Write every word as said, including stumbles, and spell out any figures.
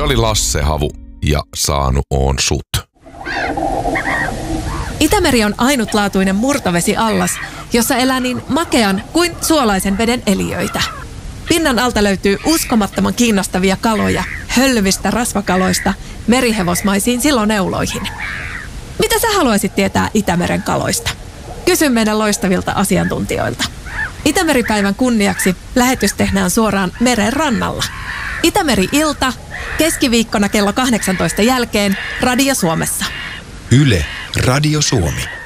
Se oli Lasse Havu ja Saanu on sut. Itämeri on ainutlaatuinen murtovesiallas, jossa elää niin makean kuin suolaisen veden eliöitä. Pinnan alta löytyy uskomattoman kiinnostavia kaloja, hölvistä rasvakaloista merihevosmaisiin siloneuloihin. Mitä sä haluaisit tietää Itämeren kaloista? Kysy meidän loistavilta asiantuntijoilta. Itämeripäivän kunniaksi lähetys tehdään suoraan meren rannalla. Itämeri-ilta, keskiviikkona kello kahdeksantoista jälkeen Radio Suomessa. Yle, Radio Suomi.